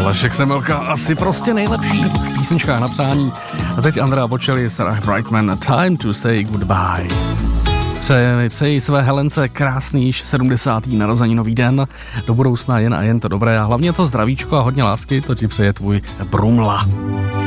Vašek Semmelka asi prostě nejlepší v písničkách na přání. A teď Andrea Bocelli, Sarah Brightman, Time to say goodbye. Přeji své Helence krásný již 70. narozeninový den, do budoucna jen a jen to dobré a hlavně to zdravíčko a hodně lásky, to ti přeje tvůj Brumla.